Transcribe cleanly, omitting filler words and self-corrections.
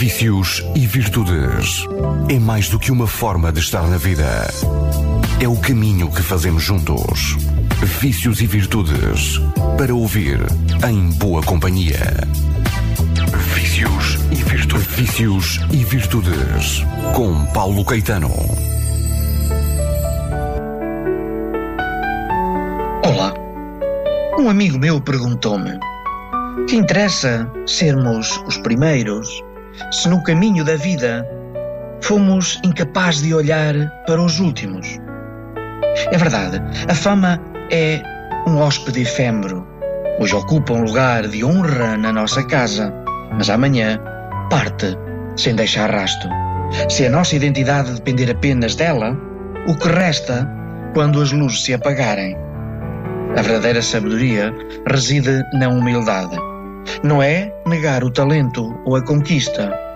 Vícios e virtudes. É mais do que uma forma de estar na vida. É o caminho que fazemos juntos. Vícios e virtudes. Para ouvir em boa companhia. Vícios e virtudes. Vícios e virtudes. Com Paulo Caetano. Olá. Um amigo meu perguntou-me: que interessa sermos os primeiros se no caminho da vida fomos incapazes de olhar para os últimos? É verdade, a fama é um hóspede efêmero. Hoje ocupa um lugar de honra na nossa casa, mas amanhã parte sem deixar rasto. Se a nossa identidade depender apenas dela, o que resta quando as luzes se apagarem? A verdadeira sabedoria reside na humildade. Não é negar o talento ou a conquista,